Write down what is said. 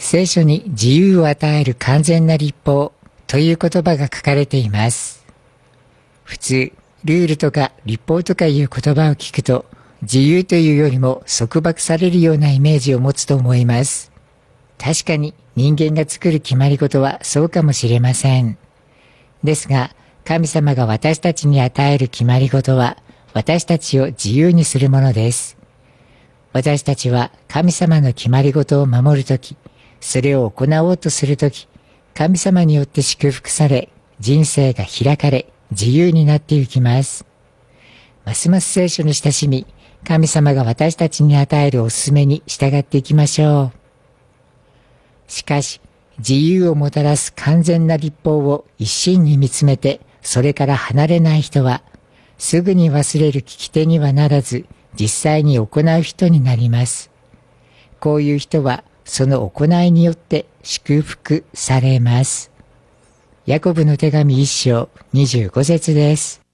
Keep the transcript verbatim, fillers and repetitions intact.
聖書に自由を与える完全な律法という言葉が書かれています。普通、ルールとか律法とかいう言葉を聞くと、自由というよりも束縛されるようなイメージを持つと思います。確かに人間が作る決まり事はそうかもしれません。ですが、神様が私たちに与える決まり事は、私たちを自由にするものです。私たちは神様の決まり事を守るとき、それを行おうとするとき、神様によって祝福され、人生が開かれ、自由になっていきます。ますます聖書に親しみ、神様が私たちに与えるおすすめに従っていきましょう。しかし、自由をもたらす完全な律法を一心に見つめて、それから離れない人は、すぐに忘れる聞き手にはならず、実際に行う人になります。こういう人は、その行いによって祝福されます。ヤコブの手紙一章二十五節です。